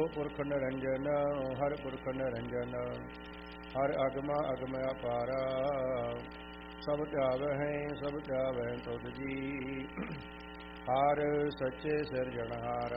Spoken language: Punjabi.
ਪੁਰਖ ਨਿਰੰਜਨ ਹਰ ਪੁਰਖ ਨਿਰੰਜਨ ਹਰ ਅਗਮਾ ਅਗਮ ਅਪਾਰਾ ਸਭ ਧਿਆਵਹਿ ਤੁਧ ਜੀ ਹਰ ਸੱਚੇ ਸਿਰਜਣਹਾਰਾ